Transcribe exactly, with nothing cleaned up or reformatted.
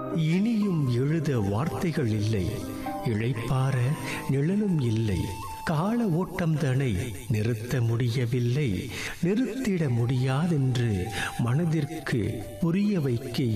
இனியும் எழுத வார்த்தைகள் இல்லை, இளைப்பாற நிழலும் இல்லை. கால ஓட்டம்தனை நிறுத்த முடியவில்லை, நிறுத்திட முடியாதென்று மனதிற்கு புரிய வைக்க